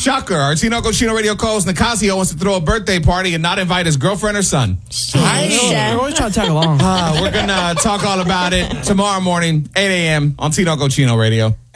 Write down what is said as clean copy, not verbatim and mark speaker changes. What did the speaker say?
Speaker 1: Shocker. Our Tinoco Chino Radio co-host Nicasio wants to throw a birthday party and not invite his girlfriend or son.
Speaker 2: You're always trying to tag along.
Speaker 1: We're going to talk all about it tomorrow morning, 8 a.m. on Tinoco Chino Radio.